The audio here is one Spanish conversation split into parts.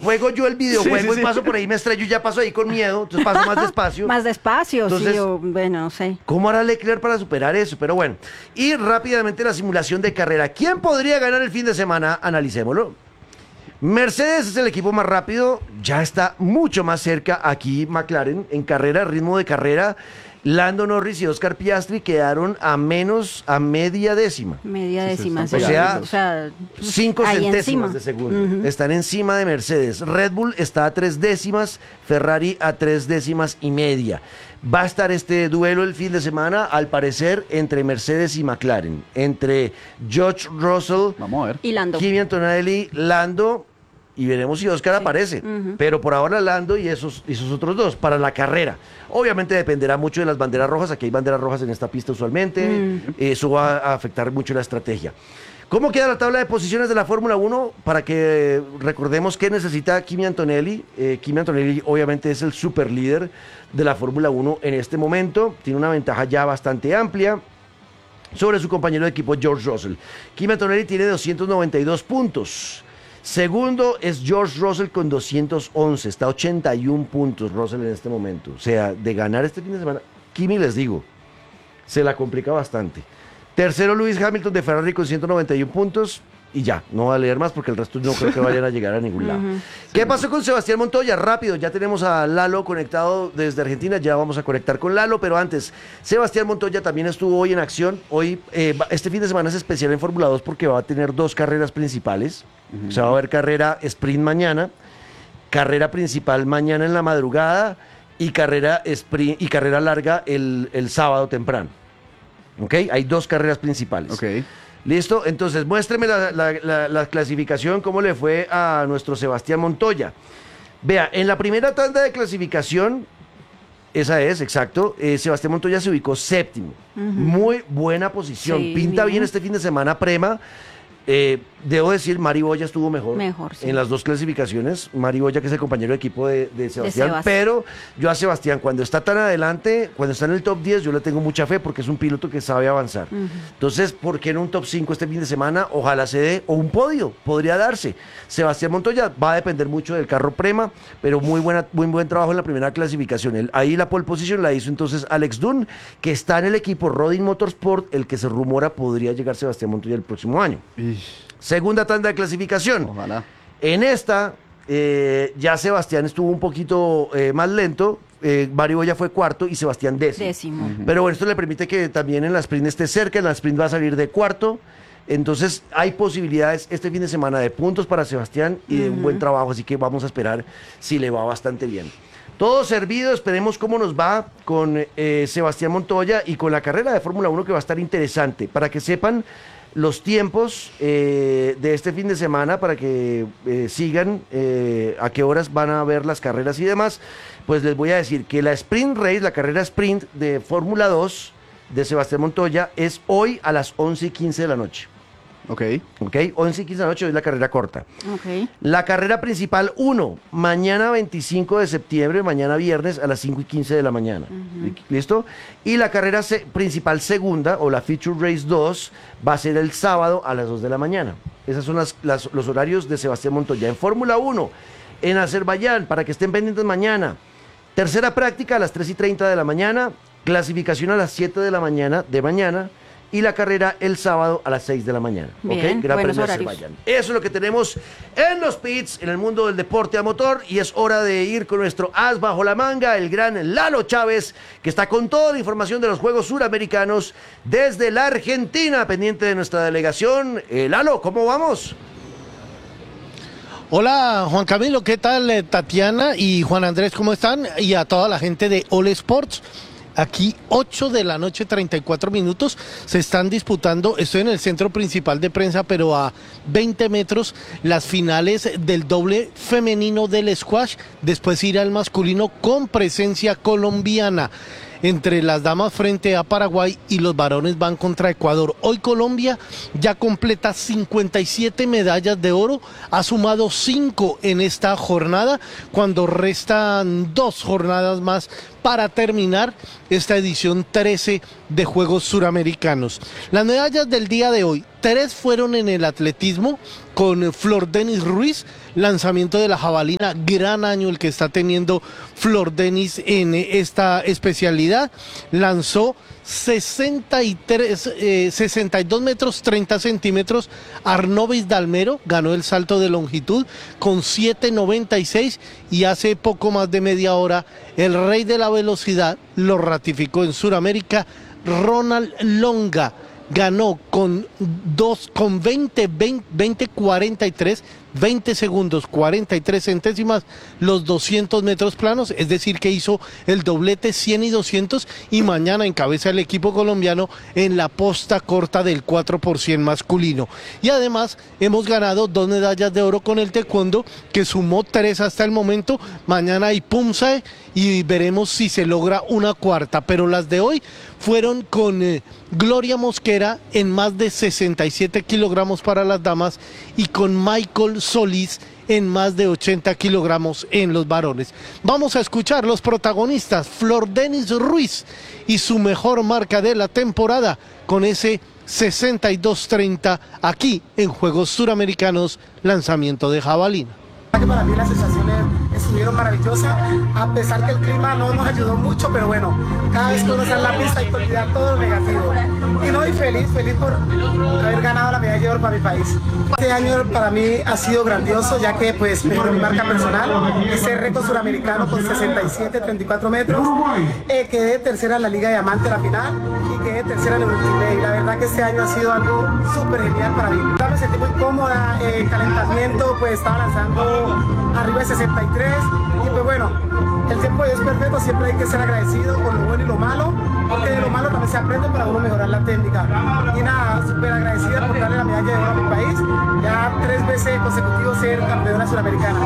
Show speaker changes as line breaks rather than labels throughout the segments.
juego yo el videojuego
Sí.
y paso por ahí, me estrello y ya paso ahí con miedo, entonces paso más despacio.
Más despacio,
Entonces,
sí, o, bueno, no sé.
¿Cómo hará Leclerc para superar eso? Pero bueno, y rápidamente la simulación de carrera. ¿Quién podría ganar el fin de semana? Analicémoslo. Mercedes es el equipo más rápido, ya está mucho más cerca aquí McLaren en carrera, ritmo de carrera. Lando Norris y Oscar Piastri quedaron a media décima.
Media
Sí,
décima.
están
sí,
pegados.
o sea,
5
ahí
centésimas
encima.
de segundo. Están encima de Mercedes. Red Bull está a 3 décimas, Ferrari a 3 décimas y media. Va a estar este duelo el fin de semana, al parecer, entre Mercedes y McLaren. Entre George Russell,
Vamos a ver.
Y Lando.
Kimi Antonelli, Lando, y veremos si Oscar aparece. Pero por ahora Lando y esos otros dos para la carrera. Obviamente dependerá mucho de las banderas rojas. Aquí hay banderas rojas en esta pista usualmente. Eso va a afectar mucho la estrategia. ¿Cómo queda la tabla de posiciones de la Fórmula 1? Para que recordemos que necesita Kimi Antonelli. Kimi Antonelli obviamente es el super líder de la Fórmula 1 en este momento. Tiene una ventaja ya bastante amplia sobre su compañero de equipo George Russell. Kimi Antonelli tiene 292 puntos. Segundo es George Russell con 211. Está a 81 puntos Russell en este momento. O sea, de ganar este fin de semana, Kimi, les digo, se la complica bastante. Tercero, Lewis Hamilton de Ferrari con 191 puntos. Y ya, no va a leer más porque el resto no creo que vayan a llegar a ningún lado. ¿Qué pasó con Sebastián Montoya? Rápido, ya tenemos a Lalo conectado desde Argentina, ya vamos a conectar con Lalo, pero antes, Sebastián Montoya también estuvo hoy en acción. Hoy, este fin de semana es especial en Fórmula 2 porque va a tener 2 carreras principales. O sea, va a haber carrera sprint mañana, carrera principal mañana en la madrugada y carrera sprint y carrera larga el sábado temprano. ¿Ok? Hay 2 carreras principales.
Ok.
¿Listo? Entonces, muéstreme la clasificación, cómo le fue a nuestro Sebastián Montoya. Vea, en la primera tanda de clasificación, esa es, exacto, Sebastián Montoya se ubicó séptimo. Muy buena posición.
Sí,
Pinta bien
bien.
este fin de semana, Prema. Debo decir, Mari Boya estuvo mejor,
Sí.
en las 2 clasificaciones. Mari Boya, que es el compañero de equipo de Sebastián.
Sebastián.
Pero yo a Sebastián, cuando está tan adelante, cuando está en el top 10, yo le tengo mucha fe porque es un piloto que sabe avanzar. Entonces, ¿por qué no un top 5 este fin de semana? Ojalá se dé, o un podio, podría darse. Sebastián Montoya va a depender mucho del carro Prema, pero muy buen trabajo en la primera clasificación. Ahí la pole position la hizo entonces Alex Dunn, que está en el equipo Rodin Motorsport, el que se rumora podría llegar Sebastián Montoya el próximo año. Segunda tanda de clasificación.
Ojalá.
En esta, ya Sebastián estuvo un poquito más lento. Mario ya fue cuarto y Sebastián décimo. Pero bueno, esto le permite que también en la sprint esté cerca. En la sprint va a salir de cuarto. Entonces hay posibilidades este fin de semana de puntos para Sebastián y de un buen trabajo. Así que vamos a esperar si le va bastante bien. Todo servido, esperemos cómo nos va con Sebastián Montoya y con la carrera de Fórmula 1 que va a estar interesante. Para que sepan los tiempos de este fin de semana, para que sigan a qué horas van a ver las carreras y demás, pues les voy a decir que la sprint race, la carrera sprint de Fórmula 2 de Sebastián Montoya es hoy a las 11:15 de la noche.
Ok.
¿Ok? 11:15 de la noche es la carrera corta.
Ok.
La carrera principal 1, mañana 25 de septiembre, mañana viernes a las 5:15 de la mañana. ¿Listo? Y la carrera principal segunda, o la Feature Race 2, va a ser el sábado a las 2 de la mañana. Esos son los horarios de Sebastián Montoya. En Fórmula 1, en Azerbaiyán, para que estén pendientes mañana. Tercera práctica a las 3:30 de la mañana, clasificación a las 7 de la mañana y la carrera el sábado a las 6 de la mañana.
Bien,
¿Ok? Gran
buenos
Premio de
horarios.
Azerbaiyán. Eso es lo que tenemos en los pits, en el mundo del deporte a motor, y es hora de ir con nuestro as bajo la manga, el gran Lalo Chávez, que está con toda la información de los Juegos Suramericanos desde la Argentina, pendiente de nuestra delegación. Lalo, ¿cómo vamos?
Hola Juan Camilo, ¿qué tal Tatiana y Juan Andrés, cómo están? Y a toda la gente de All Sports. Aquí 8 de la noche, 34 minutos, se están disputando, estoy en el centro principal de prensa, pero a 20 metros, las finales del doble femenino del squash, después irá el masculino con presencia colombiana. Entre las damas frente a Paraguay y los varones van contra Ecuador. Hoy Colombia ya completa 57 medallas de oro, ha sumado 5 en esta jornada, cuando restan 2 jornadas más para terminar esta edición 13 de Juegos Suramericanos. Las medallas del día de hoy, 3 fueron en el atletismo con Flor Denis Ruiz, lanzamiento de la jabalina, gran año el que está teniendo Flor Denis en esta especialidad, lanzó 62 metros 30 centímetros. Arnovis Dalmero ganó el salto de longitud con 7.96 y hace poco más de media hora el rey de la velocidad lo ratificó en Sudamérica. Ronald Longa ganó con 20 segundos 43 centésimas los 200 metros planos, es decir que hizo el doblete 100 y 200 y mañana encabeza el equipo colombiano en la posta corta del 4% masculino. Y además hemos ganado 2 medallas de oro con el taekwondo, que sumó 3 hasta el momento. Mañana hay Pumsae y veremos si se logra una cuarta, pero las de hoy fueron con Gloria Mosquera en más de 67 kilogramos para las damas y con Michael Solís en más de 80 kilogramos en los varones. Vamos a escuchar los protagonistas, Flor Denis Ruiz y su mejor marca de la temporada con ese 62.30 aquí en Juegos Suramericanos, lanzamiento de jabalina.
Para mí las sensaciones estuvieron maravillosas, a pesar que el clima no nos ayudó mucho, pero bueno, cada vez que uno sale a la pista hay que olvidar todo lo negativo. Y no, y feliz por haber ganado la medalla de oro para mi país. Este año para mí ha sido grandioso, ya que pues mejoró mi marca personal, hice récord suramericano con 67.34 metros, quedé tercera en la Liga Diamante en la final y quedé tercera en el Ultimate. La verdad que este año ha sido algo súper genial para mí. Me sentí muy cómoda, el calentamiento pues estaba lanzando arriba de 63 y pues bueno, el tiempo es perfecto, siempre hay que ser agradecido con lo bueno y lo malo, porque de lo malo también se aprende para uno mejorar la técnica. Y nada, súper agradecida por darle la medalla de oro a mi país, ya 3 veces consecutivos ser campeona suramericana.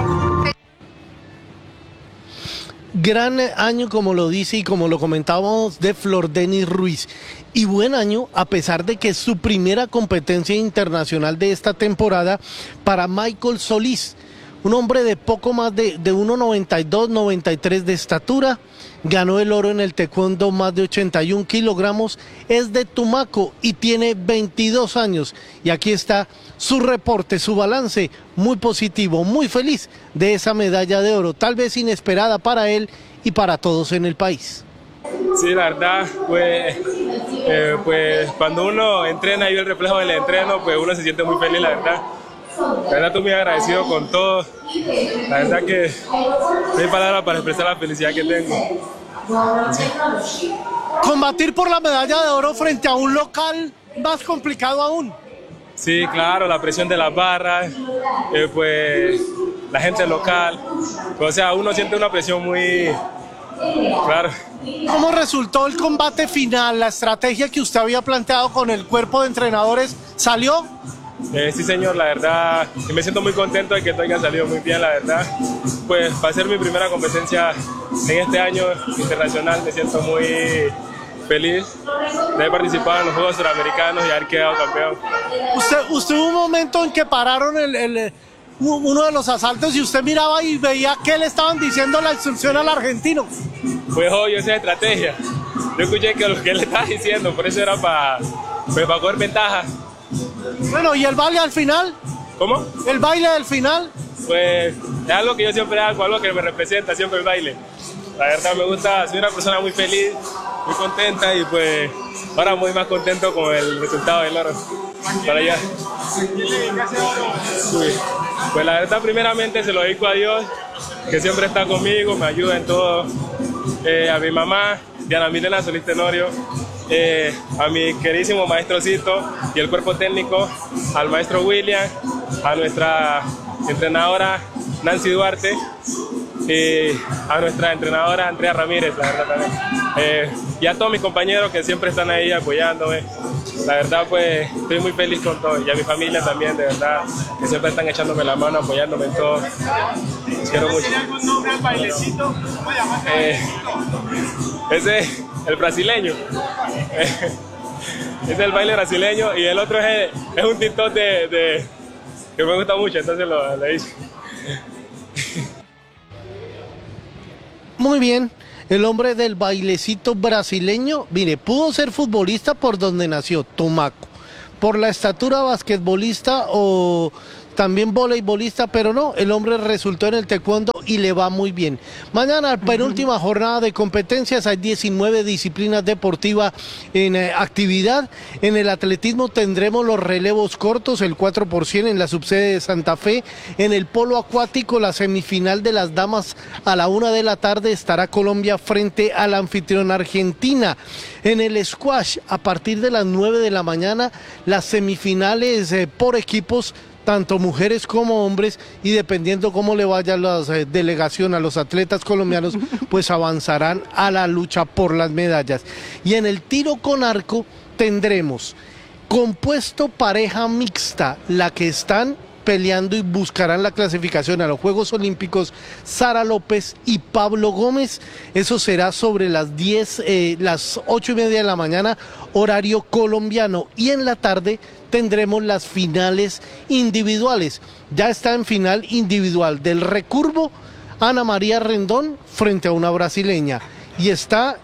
Gran año, como lo dice y como lo comentábamos, de Flor Denis Ruiz. Y buen año, a pesar de que es su primera competencia internacional de esta temporada, para Michael Solís, un hombre de poco más de 1,92, 93 de estatura, ganó el oro en el taekwondo más de 81 kilogramos, es de Tumaco y tiene 22 años. Y aquí está su reporte, su balance, muy positivo, muy feliz de esa medalla de oro, tal vez inesperada para él y para todos en el país.
Sí, la verdad, pues cuando uno entrena y ve el reflejo del entreno, pues uno se siente muy feliz, la verdad. La verdad estoy muy agradecido con todo. La verdad que no hay palabras para expresar la felicidad que tengo. Sí.
Combatir por la medalla de oro frente a un local más complicado aún.
Sí, claro, la presión de las barras, pues la gente local. O sea, uno siente una presión muy... Claro.
¿Cómo resultó el combate final? ¿La estrategia que usted había planteado con el cuerpo de entrenadores salió?
Sí, señor, la verdad, y me siento muy contento de que todo haya salido muy bien, la verdad. Pues va a ser mi primera competencia en este año internacional, me siento muy feliz de haber participado en los Juegos Suramericanos y haber quedado campeón.
Usted hubo un momento en que pararon uno de los asaltos y usted miraba y veía que le estaban diciendo la instrucción al argentino.
Pues obvio, esa es estrategia. Yo escuché que lo que él le estaba diciendo, por eso era para coger ventaja.
Bueno, ¿y el baile al final?
¿Cómo?
¿El baile del final?
Pues es algo que yo siempre hago, algo que me representa, siempre el baile. La verdad me gusta, soy una persona muy feliz, muy contenta y pues ahora muy más contento con el resultado del oro. Para allá. Pues la verdad primeramente se lo dedico a Dios, que siempre está conmigo, me ayuda en todo. A mi mamá, Diana Milena Solís Tenorio, a mi queridísimo maestro Cito y el cuerpo técnico, al maestro William, a nuestra entrenadora Nancy Duarte y a nuestra entrenadora Andrea Ramírez, la verdad también. Y a todos mis compañeros que siempre están ahí apoyándome. La verdad pues estoy muy feliz con todo y a mi familia también, de verdad, que siempre están echándome la mano, apoyándome en todo. Los quiero mucho.
¿Tiene algún nombre al bailecito? ¿Cómo llamas el bailecito?
Ese es el brasileño. Ese es el baile brasileño y el otro es un TikTok que me gusta mucho, entonces lo hice.
Muy bien. El hombre del bailecito brasileño, mire, pudo ser futbolista por donde nació, Tumaco. Por la estatura, basquetbolista o también voleibolista, pero no, el hombre resultó en el taekwondo y le va muy bien. Mañana, penúltima jornada de competencias, hay 19 disciplinas deportivas en actividad. En el atletismo tendremos los relevos cortos, el 4% en la subsede de Santa Fe. En el polo acuático, la semifinal de las damas a la 1 de la tarde estará Colombia frente a la anfitriona Argentina. En el squash, a partir de las 9 de la mañana, las semifinales por equipos, tanto mujeres como hombres, y dependiendo cómo le vaya la delegación a los atletas colombianos, pues avanzarán a la lucha por las medallas. Y en el tiro con arco tendremos compuesto pareja mixta, la que están peleando y buscarán la clasificación a los Juegos Olímpicos, Sara López y Pablo Gómez. Eso será sobre las 8:30 de la mañana, horario colombiano, y en la tarde tendremos las finales individuales. Ya está en final individual del recurvo Ana María Rendón frente a una brasileña, y está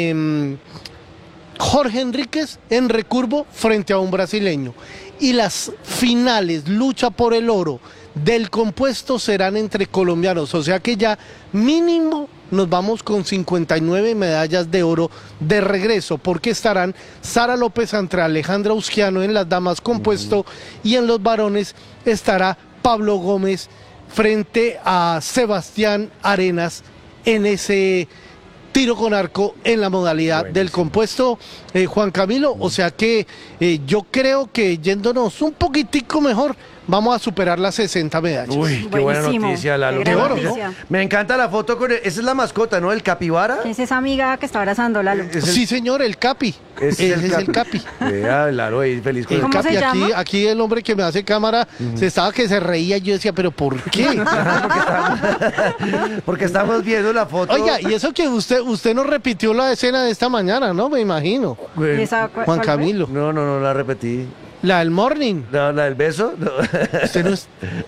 Jorge Enríquez en recurvo frente a un brasileño. Y las finales, lucha por el oro del compuesto, serán entre colombianos, o sea que ya mínimo nos vamos con 59 medallas de oro de regreso, porque estarán Sara López ante Alejandra Usquiano en las damas compuesto, y en los varones estará Pablo Gómez frente a Sebastián Arenas en ese tiro con arco en la modalidad del compuesto, Juan Camilo. O sea que yo creo que yéndonos un poquitico mejor, vamos a superar las 60 medallas.
Uy, qué buena noticia, Lalo.
Qué oro, ¿no?
Me encanta la foto con esa es la mascota, ¿no? El capibara.
¿Quién es esa amiga que está abrazando, Lalo?
Sí, señor, el Capi. Ese es el Capi.
Vea, Lalo, ahí feliz con
El
¿Cómo
Capi,
se llama?
aquí el hombre que me hace cámara se estaba que se reía. Yo decía, ¿pero por qué?
Porque estamos viendo la foto.
Oiga, y eso que usted no repitió la escena de esta mañana, ¿no? Me imagino.
¿Y esa
Juan
cuál fue?
Camilo.
No la repetí.
La del morning.
No, la del beso. No.
Usted no es...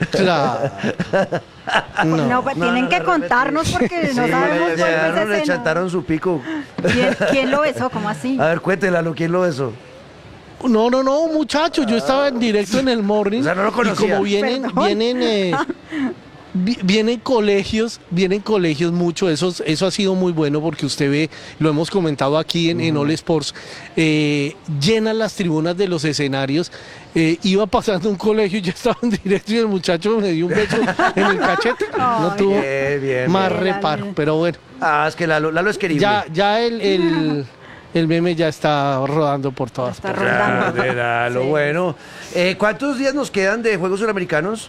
No, pues tienen que contarnos porque no sabemos cuál fue esa
le
escena.
chantaron su pico.
¿Quién lo besó? ¿Cómo así?
A ver, cuéntelo, ¿quién lo besó?
No, muchacho, yo estaba en directo en el morning.
O sea, no lo conocía.
Y como vienen colegios mucho, eso ha sido muy bueno, porque usted ve, lo hemos comentado aquí en All Sports, llenan las tribunas de los escenarios. Iba pasando un colegio y yo estaba en directo y el muchacho me dio un beso en el cachete. No tuvo más
bien.
reparo, pero bueno.
Es que Lalo es querible.
Ya el meme ya está rodando por todas
Está
partes.
rodando.
Lalo,
Sí.
bueno. ¿Cuántos días nos quedan de Juegos Suramericanos?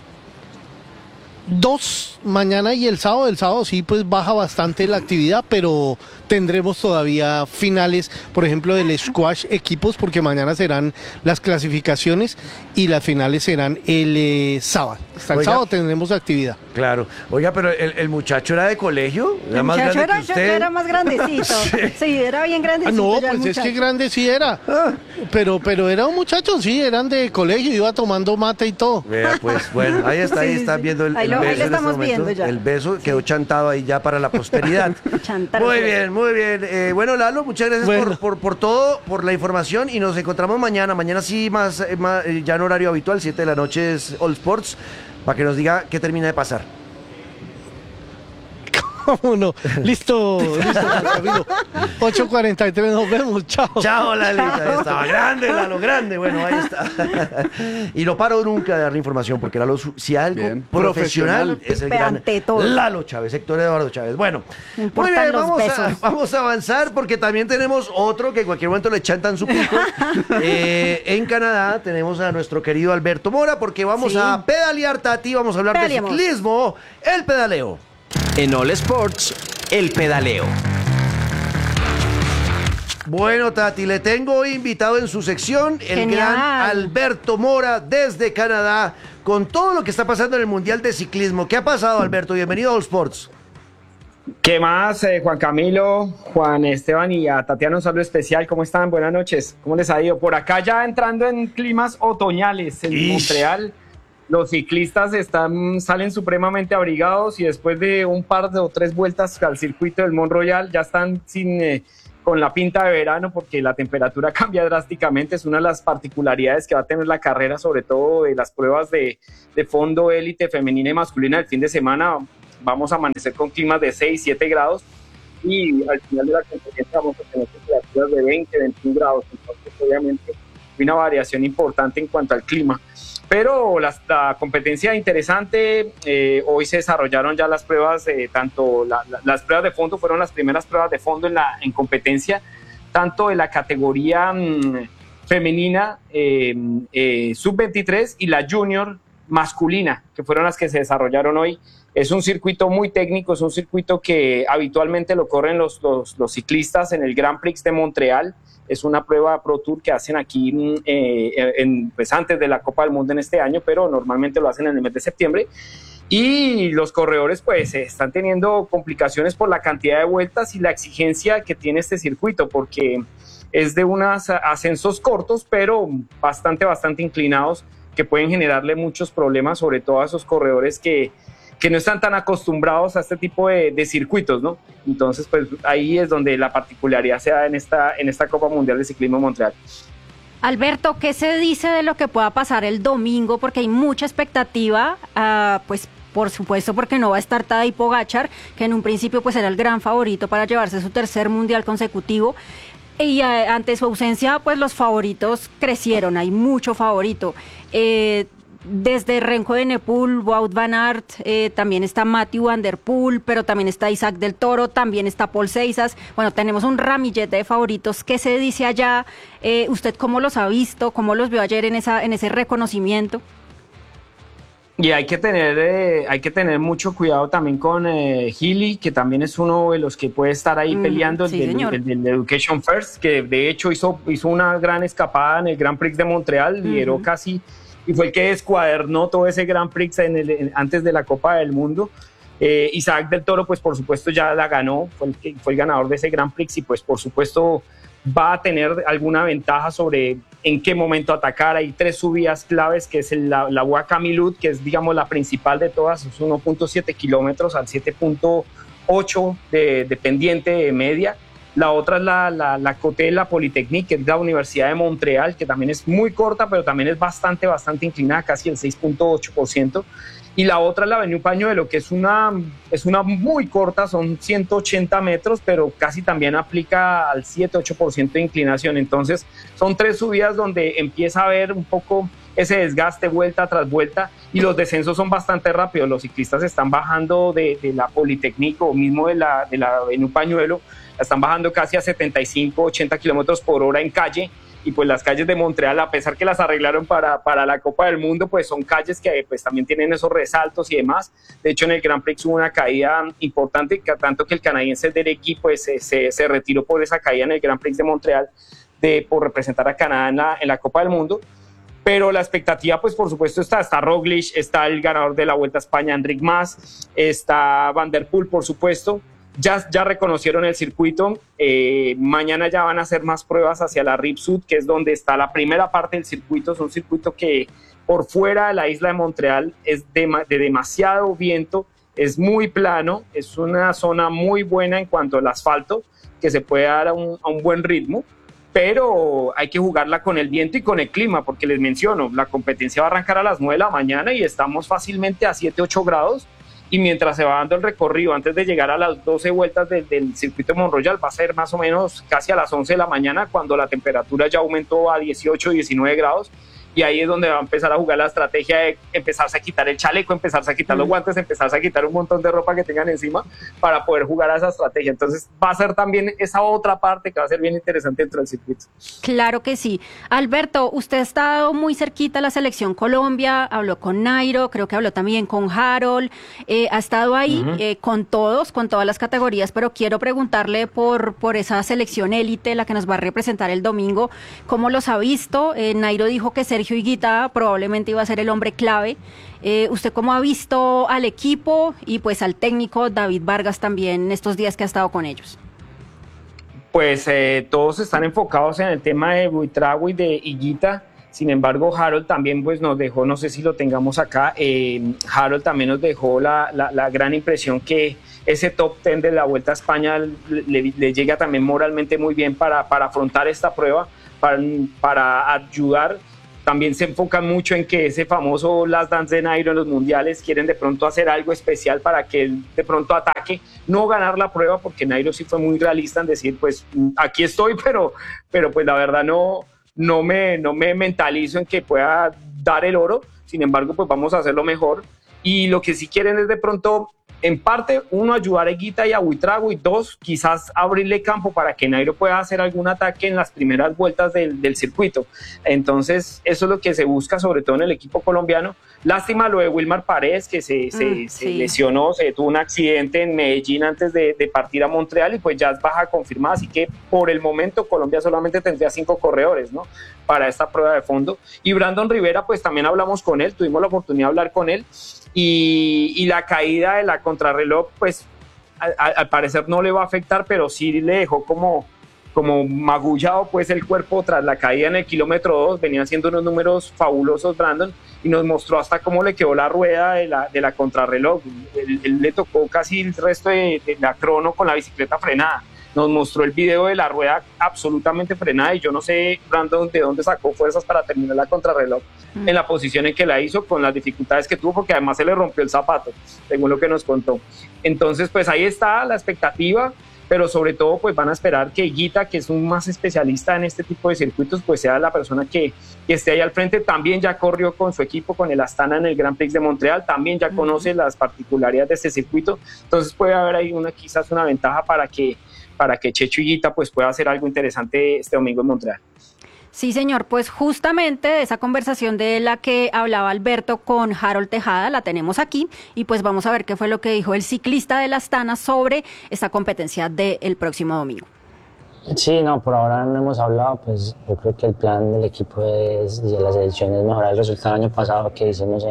2 mañana y el sábado. El sábado sí, pues baja bastante la actividad, pero tendremos todavía finales, por ejemplo, del squash equipos, porque mañana serán las clasificaciones y las finales serán el sábado. Hasta el
Oiga.
sábado tendremos actividad.
Claro. Oiga, pero el muchacho era de colegio. Era
El
más
muchacho
grande
era,
que usted.
era más grandecito. Sí, era bien grandecito.
No,
ya el
pues es que
muchacho.
grande sí era. Pero era un muchacho, sí, eran de colegio, iba tomando mate y todo.
Vea, pues, bueno, ahí está, ahí
Sí,
están
sí.
viendo el
Ahí
beso.
lo
en este
estamos
momento.
viendo ya.
El beso quedó chantado ahí ya para la posteridad.
Chantaron.
Muy bien, muy bien. Bueno, Lalo, muchas gracias
Bueno.
por todo, por la información, y nos encontramos mañana. Mañana sí, más ya en horario habitual, 7 de la noche es All Sports, para que nos diga qué termina de pasar.
¿Cómo no? Listo, Juan Camilo. 8:43, nos vemos, chao.
Chao, Lalita. Estaba grande, Lalo, grande. Bueno, ahí está. Y no paro nunca de dar la información, porque Lalo, si algo
Bien.
profesional, es el gran
Ante todo.
Lalo Chávez, Héctor Eduardo Chávez. Bueno,
No
muy
importan
bien,
los besos.
vamos a avanzar, porque también tenemos otro que en cualquier momento le chantan su pico. En Canadá tenemos a nuestro querido Alberto Mora, porque vamos
Sí.
a pedalear, Tati. Vamos a hablar
Pedaleemos.
de ciclismo, el pedaleo.
En All Sports, el pedaleo.
Bueno, Tati, le tengo invitado en su sección el
Genial.
gran Alberto Mora desde Canadá, con todo lo que está pasando en el Mundial de Ciclismo. ¿Qué ha pasado, Alberto? Bienvenido a All Sports.
¿Qué más, Juan Camilo, Juan Esteban y a Tatiana, un saludo especial? ¿Cómo están? Buenas noches. ¿Cómo les ha ido? Por acá ya entrando en climas otoñales en
Ish.
Montreal. Los ciclistas salen supremamente abrigados y después de un par o 3 vueltas al circuito del Mont Royal ya están con la pinta de verano porque la temperatura cambia drásticamente. Es una de las particularidades que va a tener la carrera, sobre todo de las pruebas de fondo élite femenina y masculina del fin de semana. Vamos a amanecer con climas de 6, 7 grados y al final de la competencia vamos a tener temperaturas de 20, 21 grados. Entonces, obviamente, hay una variación importante en cuanto al clima. Pero la competencia interesante, hoy se desarrollaron ya las pruebas, tanto las pruebas de fondo fueron las primeras pruebas de fondo en competencia, tanto de la categoría femenina sub-23 y la junior masculina, que fueron las que se desarrollaron hoy. Es un circuito muy técnico, es un circuito que habitualmente lo corren los ciclistas en el Grand Prix de Montreal. Es una prueba Pro Tour que hacen aquí pues antes de la Copa del Mundo en este año, pero normalmente lo hacen en el mes de septiembre. Y los corredores pues están teniendo complicaciones por la cantidad de vueltas y la exigencia que tiene este circuito, porque es de unos ascensos cortos, pero bastante inclinados, que pueden generarle muchos problemas, sobre todo a esos corredores que no están tan acostumbrados a este tipo de circuitos, ¿no? Entonces, pues ahí es donde la particularidad se da en esta Copa Mundial de Ciclismo de Montreal.
Alberto, ¿qué se dice de lo que pueda pasar el domingo? Porque hay mucha expectativa, pues por supuesto porque no va a estar Tadej Pogačar, que en un principio pues era el gran favorito para llevarse su tercer mundial consecutivo. Y ante su ausencia, pues los favoritos crecieron, hay mucho favorito. Desde Renko Evenepoel, Wout van Aert, también está Mathieu van der Poel, pero también está Isaac del Toro, también está Paul Ceysas. Bueno, tenemos un ramillete de favoritos. ¿Qué se dice allá? ¿Usted cómo los ha visto? ¿Cómo los vio ayer en ese reconocimiento?
Y hay que tener mucho cuidado también con Healy, que también es uno de los que puede estar ahí peleando,
sí,
el del Education First, que de hecho hizo una gran escapada en el Grand Prix de Montreal, lideró casi, y fue el que descuadernó todo ese Grand Prix antes de la Copa del Mundo. Isaac del Toro, pues por supuesto ya la ganó, fue el ganador de ese Grand Prix, y pues por supuesto va a tener alguna ventaja sobre en qué momento atacar. Hay 3 subidas claves, que es la Ouaca Milud, que es digamos la principal de todas, es 1.7 kilómetros al 7.8 de pendiente media. La otra es la Côte de la Polytechnique, que es la Universidad de Montreal, que también es muy corta, pero también es bastante inclinada, casi el 6.8%. Y la otra es la Avenue Pañuelo, que es una muy corta, son 180 metros, pero casi también aplica al 7-8% de inclinación. Entonces, son 3 subidas donde empieza a haber un poco ese desgaste vuelta tras vuelta, y los descensos son bastante rápidos. Los ciclistas están bajando de la Polytechnique o mismo de la Avenue Pañuelo, están bajando casi a 75-80 kilómetros por hora en calle. Y pues las calles de Montreal, a pesar que las arreglaron para la Copa del Mundo, pues son calles que pues también tienen esos resaltos y demás. De hecho, en el Grand Prix hubo una caída importante, tanto que el canadiense Derek Guy pues se retiró por esa caída en el Grand Prix de Montreal por representar a Canadá en la Copa del Mundo. Pero la expectativa, pues por supuesto está Roglic, está el ganador de la Vuelta a España, Enric Mas, está Van der Poel, por supuesto. Ya reconocieron el circuito. Mañana ya van a hacer más pruebas hacia la Rive Sud, que es donde está la primera parte del circuito. Es un circuito que por fuera de la isla de Montreal es de demasiado viento, es muy plano, es una zona muy buena en cuanto al asfalto, que se puede dar a un buen ritmo, pero hay que jugarla con el viento y con el clima, porque les menciono, la competencia va a arrancar a las 9 de la mañana y estamos fácilmente a 7-8 grados. Y mientras se va dando el recorrido, antes de llegar a las 12 vueltas del circuito de Mont Royal, va a ser más o menos casi a las 11 de la mañana, cuando la temperatura ya aumentó a 18, 19 grados. Y ahí es donde va a empezar a jugar la estrategia de empezarse a quitar el chaleco, empezarse a quitar los guantes, empezarse a quitar un montón de ropa que tengan encima para poder jugar a esa estrategia. Entonces va a ser también esa otra parte que va a ser bien interesante dentro del circuito.
Claro que sí. Alberto, usted ha estado muy cerquita a la selección Colombia, habló con Nairo, creo que habló también con Harold, ha estado ahí con todas las categorías, pero quiero preguntarle por esa selección élite, la que nos va a representar el domingo, ¿cómo los ha visto? Nairo dijo que Sergio Higuita probablemente iba a ser el hombre clave. ¿Usted cómo ha visto al equipo y pues al técnico David Vargas también estos días que ha estado con ellos?
Pues todos están enfocados en el tema de Buitrago y de Higuita. Sin embargo, Harold también pues nos dejó, no sé si lo tengamos acá, Harold también nos dejó la gran impresión que ese top 10 de la Vuelta a España le llega también moralmente muy bien para afrontar esta prueba, para ayudar. También se enfocan mucho en que ese famoso Last Dance de Nairo en los mundiales quieren de pronto hacer algo especial para que él de pronto ataque, no ganar la prueba, porque Nairo sí fue muy realista en decir, pues aquí estoy, pero pues la verdad no me mentalizo en que pueda dar el oro. Sin embargo, pues vamos a hacerlo mejor. Y lo que sí quieren es de pronto, en parte, uno, ayudar a Higuita y a Buitrago, y dos, quizás abrirle campo para que Nairo pueda hacer algún ataque en las primeras vueltas del circuito. Entonces, eso es lo que se busca, sobre todo en el equipo colombiano. Lástima lo de Wilmar Paredes, que se lesionó, se tuvo un accidente en Medellín antes de partir a Montreal, y pues ya es baja confirmada, así que por el momento Colombia solamente tendría 5 corredores, ¿no?, para esta prueba de fondo. Y Brandon Rivera, pues también hablamos con él, tuvimos la oportunidad de hablar con él, y la caída de la contrarreloj, pues al parecer no le va a afectar, pero sí le dejó como magullado pues el cuerpo tras la caída en el kilómetro 2. Venía haciendo unos números fabulosos Brandon, y nos mostró hasta cómo le quedó la rueda de la contrarreloj. Él le tocó casi el resto de la crono con la bicicleta frenada. Nos mostró el video de la rueda absolutamente frenada, y yo no sé, Brandon, de dónde sacó fuerzas para terminar la contrarreloj en la posición en que la hizo, con las dificultades que tuvo, porque además se le rompió el zapato, según lo que nos contó. Entonces, pues ahí está la expectativa, pero sobre todo pues van a esperar que Higuita, que es un más especialista en este tipo de circuitos, pues sea la persona que esté ahí al frente. También ya corrió con su equipo, con el Astana, en el Grand Prix de Montreal, también ya conoce las particularidades de este circuito, entonces puede haber ahí quizás una ventaja para que Checho Higuita pues pueda hacer algo interesante este domingo en Montreal.
Sí, señor, pues justamente de esa conversación de la que hablaba Alberto con Harold Tejada la tenemos aquí, y pues vamos a ver qué fue lo que dijo el ciclista del Astana sobre esta competencia del próximo domingo.
Sí, no, por ahora no hemos hablado, pues yo creo que el plan del equipo de la selección es mejorar el resultado del año pasado que hicimos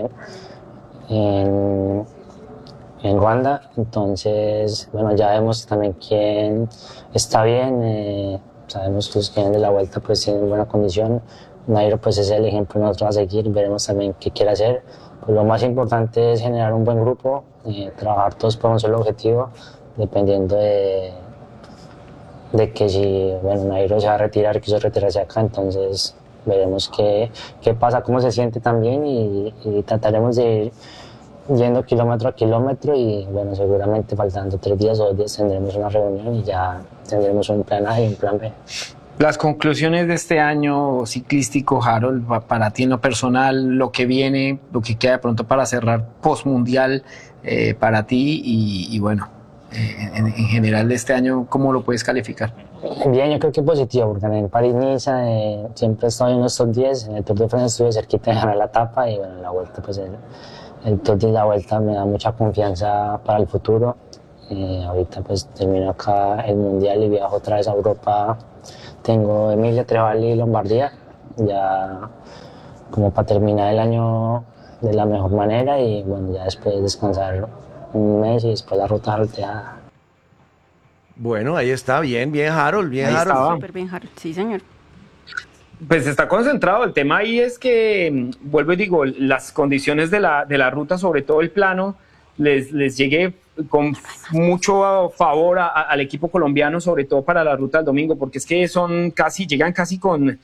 en Ruanda. Entonces, bueno, ya vemos también quién está bien, sabemos que los que vienen de la Vuelta pues tienen buena condición. Nairo pues es el ejemplo nosotros a seguir, veremos también qué quiere hacer. Pues lo más importante es generar un buen grupo, trabajar todos por un solo objetivo, dependiendo de que si, bueno, Nairo se va a retirar, quiso retirarse acá, entonces veremos qué pasa, cómo se siente también, y trataremos de ir yendo kilómetro a kilómetro, y bueno, seguramente faltando 3 días o 2 días tendremos una reunión y ya tendremos un plan A y un plan B.
Las conclusiones de este año ciclístico, Harold, para ti en lo personal, lo que viene, lo que queda de pronto para cerrar postmundial para ti, y bueno, en general de este año, ¿cómo lo puedes calificar?
Bien, yo creo que positivo, porque en París-Niza siempre estoy en los top 10, en el Tour de Francia estuve cerquita de ganar la etapa, y bueno, en la Vuelta pues el Tour de la Vuelta me da mucha confianza para el futuro. Ahorita pues termino acá el Mundial y viajo otra vez a Europa. Tengo Emilia, Trevali y Lombardía, ya como para terminar el año de la mejor manera, y bueno, ya después descansar un mes y después la ruta salteada.
Bueno, ahí está, bien Harold,
Ahí estaba.
Súper bien, Harold, sí, señor.
Pues está concentrado. El tema ahí es que, vuelvo y digo, las condiciones de la ruta, sobre todo el plano, les llegue con mucho favor al equipo colombiano, sobre todo para la ruta del domingo, porque es que llegan casi con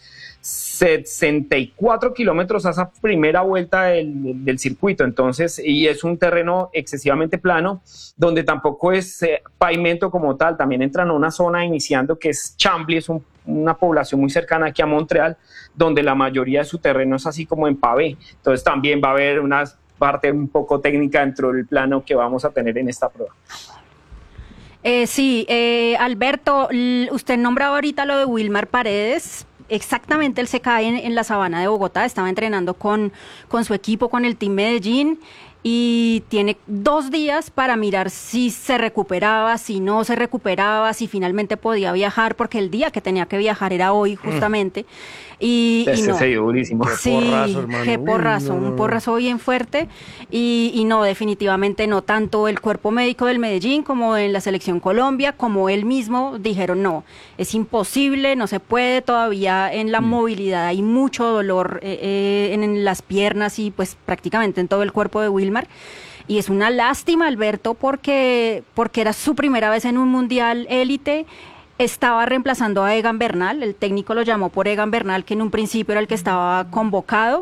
64 kilómetros a esa primera vuelta del circuito. Entonces, y es un terreno excesivamente plano, donde tampoco es pavimento como tal. También entran a una zona iniciando que es Chambly, es una población muy cercana aquí a Montreal, donde la mayoría de su terreno es así como en pavé. Entonces también va a haber una parte un poco técnica dentro del plano que vamos a tener en esta prueba.
Sí, Alberto, usted nombraba ahorita lo de Wilmar Paredes. Exactamente, él se cae en la sabana de Bogotá, estaba entrenando con su equipo, con el Team Medellín, y tiene 2 días para mirar si se recuperaba, si no se recuperaba, si finalmente podía viajar, porque el día que tenía que viajar era hoy justamente. Y no.
Se dio durísimo.
Sí,
porrazo, hermano.
qué porrazo, un porrazo bien fuerte y no, definitivamente no, tanto el cuerpo médico del Medellín como en la selección Colombia, como él mismo dijeron no, es imposible, no se puede todavía en la movilidad, hay mucho dolor en las piernas y pues prácticamente en todo el cuerpo de Wilmar. Y es una lástima, Alberto, porque era su primera vez en un mundial élite. Estaba reemplazando a Egan Bernal, el técnico lo llamó por Egan Bernal, que en un principio era el que estaba convocado.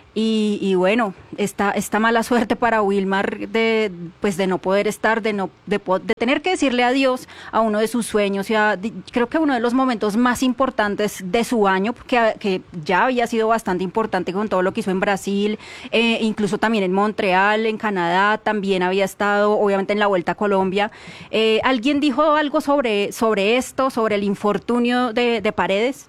Y bueno, esta mala suerte para Wilmar de no poder estar, de tener que decirle adiós a uno de sus sueños, creo que uno de los momentos más importantes de su año, que ya había sido bastante importante con todo lo que hizo en Brasil, incluso también en Montreal, en Canadá, también había estado obviamente en la Vuelta a Colombia. ¿Alguien dijo algo sobre esto, sobre el infortunio de Paredes?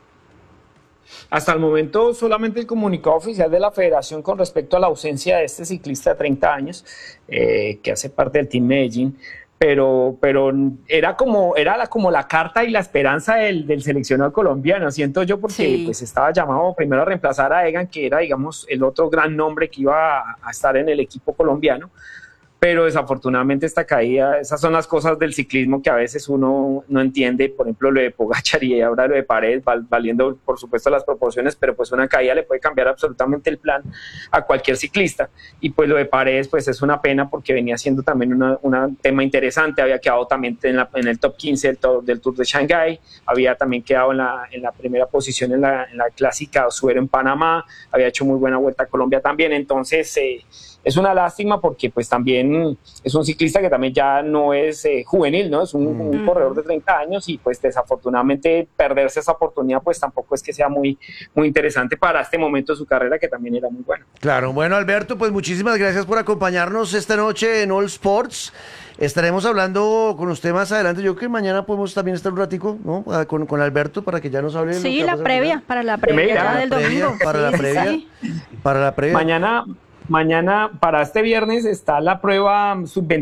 Hasta el momento solamente el comunicado oficial de la federación con respecto a la ausencia de este ciclista de 30 años que hace parte del Team Medellín, pero era como la carta y la esperanza del seleccionado colombiano, siento yo, porque pues estaba llamado primero a reemplazar a Egan, que era, digamos, el otro gran nombre que iba a estar en el equipo colombiano. Pero desafortunadamente esta caída, esas son las cosas del ciclismo que a veces uno no entiende, por ejemplo lo de Pogačar y ahora lo de Paredes, valiendo por supuesto las proporciones, pero pues una caída le puede cambiar absolutamente el plan a cualquier ciclista, y pues lo de Paredes pues es una pena porque venía siendo también un tema interesante, había quedado también en el top 15 del Tour de Shanghái, había también quedado en la primera posición en la clásica Osuero en Panamá, había hecho muy buena Vuelta a Colombia también, entonces es una lástima porque pues también es un ciclista que también ya no es juvenil, ¿no? Es un corredor de 30 años y pues desafortunadamente perderse esa oportunidad pues tampoco es que sea muy, muy interesante para este momento de su carrera, que también era muy bueno.
Claro, bueno, Alberto, pues muchísimas gracias por acompañarnos esta noche en All Sports. Estaremos hablando con usted más adelante. Yo creo que mañana podemos también estar un ratico, ¿no? Con Alberto para que ya nos hable.
Sí, la previa, para la previa del domingo.
Para la previa. Para la previa.
Mañana, para este viernes, está la prueba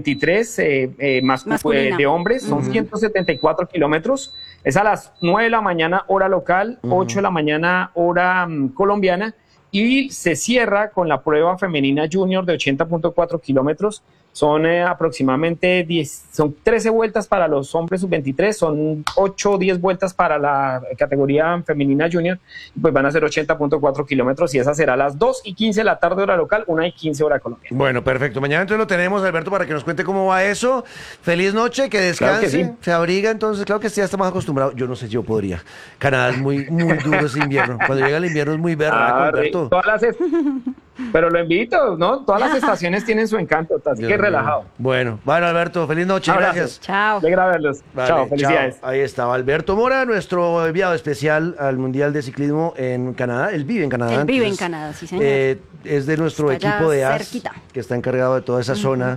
sub-23 masculina de hombres, son 174 kilómetros, es a las 9 de la mañana hora local, 8 de la mañana hora colombiana, y se cierra con la prueba femenina junior de 80.4 kilómetros. Son aproximadamente 13 vueltas para los hombres sub-23, son 8 o 10 vueltas para la categoría femenina junior, y pues van a ser 80.4 kilómetros, y esa será a las 2:15 de la tarde hora local, 1:15 hora colombiana.
Bueno, perfecto. Mañana entonces lo tenemos, Alberto, para que nos cuente cómo va eso. Feliz noche, que descanse, claro que sí. Se abriga, entonces, claro que ya estamos acostumbrados. Yo no sé si yo podría. Canadá es muy, muy duro ese invierno. Cuando llega el invierno es muy berraco, Alberto.
Pero lo invito, ¿no? Todas las estaciones tienen su encanto, así que relajado.
Bueno, Alberto, feliz noche, gracias.
Chao.
Alegra verlos.
Vale,
chao, felicidades.
Chao. Ahí estaba Alberto Mora, nuestro enviado especial al Mundial de Ciclismo en Canadá. Él vive en Canadá.
Él vive en Canadá, sí, señor.
Es de nuestro equipo de AS, cerquita, que está encargado de toda esa zona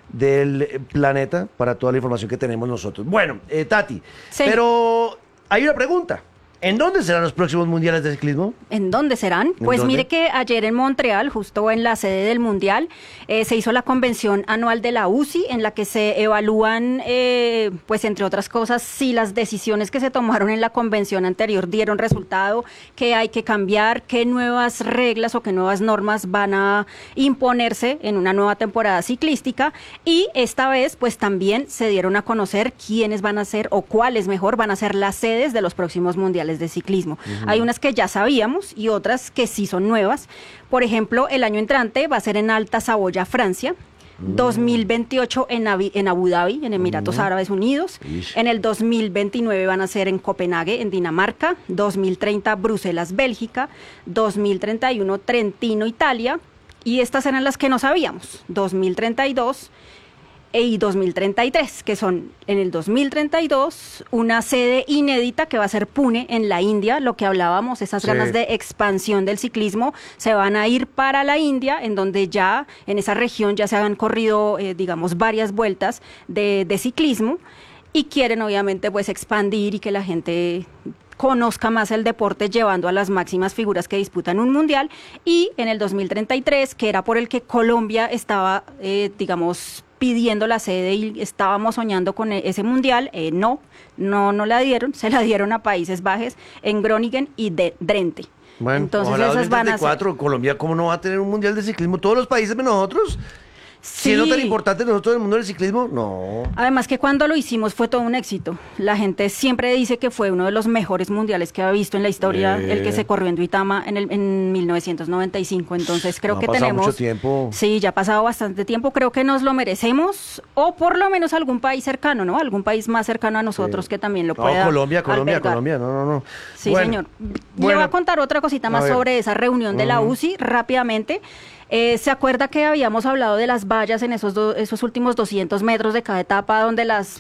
del planeta para toda la información que tenemos nosotros. Bueno, Tati, pero hay una pregunta. ¿En dónde serán los próximos mundiales de ciclismo?
¿En dónde serán? Pues mire que ayer en Montreal, justo en la sede del mundial, se hizo la convención anual de la UCI, en la que se evalúan, pues entre otras cosas, si las decisiones que se tomaron en la convención anterior dieron resultado, qué hay que cambiar, qué nuevas reglas o qué nuevas normas van a imponerse en una nueva temporada ciclística. Y esta vez, pues también se dieron a conocer quiénes van a ser o cuáles mejor van a ser las sedes de los próximos mundiales de ciclismo. Hay unas que ya sabíamos y otras que sí son nuevas. Por ejemplo, el año entrante va a ser en Alta Saboya, Francia. 2028 en Abu Dhabi, en Emiratos Árabes Unidos. En el 2029 van a ser en Copenhague, en Dinamarca. 2030 Bruselas, Bélgica. 2031 Trentino, Italia. Y estas eran las que no sabíamos. 2032 y 2033, que son en el 2032 una sede inédita que va a ser Pune en la India, lo que hablábamos, esas ganas de expansión del ciclismo se van a ir para la India, en donde ya en esa región ya se han corrido digamos varias vueltas de ciclismo, y quieren obviamente pues expandir y que la gente conozca más el deporte llevando a las máximas figuras que disputan un mundial, y en el 2033, que era por el que Colombia estaba, digamos, pidiendo la sede y estábamos soñando con ese mundial, no la dieron, se la dieron a Países Bajos en Groningen y Drenthe.
Bueno,
entonces
ojalá
esas van a ser...
2034, Colombia, ¿cómo no va a tener un mundial de ciclismo? Todos los países menos nosotros.
Sí.
Siendo tan importante nosotros en el mundo del ciclismo, no.
Además que cuando lo hicimos fue todo un éxito. La gente siempre dice que fue uno de los mejores mundiales que ha visto en la historia, el que se corrió en Duitama en 1995. Entonces creo que tenemos...
mucho tiempo.
Sí, ya ha pasado bastante tiempo. Creo que nos lo merecemos, o por lo menos algún país cercano, ¿no? Algún país más cercano a nosotros que también lo pueda
Colombia,
albergar.
no.
Sí,
bueno,
señor. Le voy a contar otra cosita más sobre esa reunión de la UCI rápidamente. ¿Se acuerda que habíamos hablado de las vallas en esos últimos 200 metros de cada etapa, donde las